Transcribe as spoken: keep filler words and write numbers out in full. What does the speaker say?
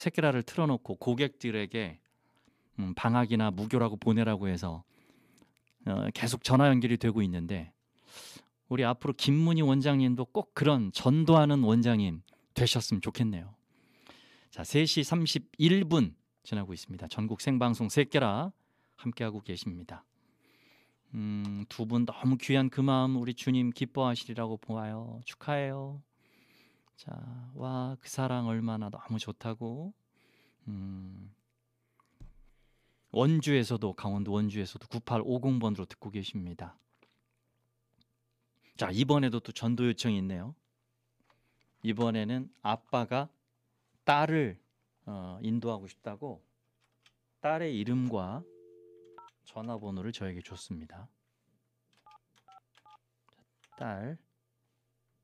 새끼라를 틀어놓고 고객들에게 음, 방학이나 무교라고 보내라고 해서 어, 계속 전화 연결이 되고 있는데, 우리 앞으로 김문희 원장님도 꼭 그런 전도하는 원장님 되셨으면 좋겠네요. 자, 세 시 삼십일 분 지나고 있습니다. 전국 생방송 새끼라 함께하고 계십니다. 음, 두 분 너무 귀한 그 마음 우리 주님 기뻐하시리라고 보아요. 축하해요. 자, 와, 그 사랑 얼마나 너무 좋다고. 음, 원주에서도, 강원도 원주에서도 구팔오공 번으로 듣고 계십니다. 자, 이번에도 또 전도 요청이 있네요. 이번에는 아빠가 딸을 어, 인도하고 싶다고 딸의 이름과 전화번호를 저에게 줬습니다. 딸